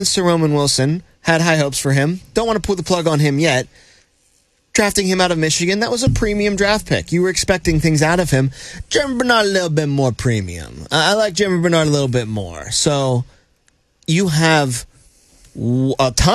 Sir Roman Wilson, had high hopes for him. Don't want to pull the plug on him yet. Drafting him out of Michigan, that was a premium draft pick. You were expecting things out of him. Jeremy Bernard a little bit more premium. I like Jeremy Bernard a little bit more. So you have a ton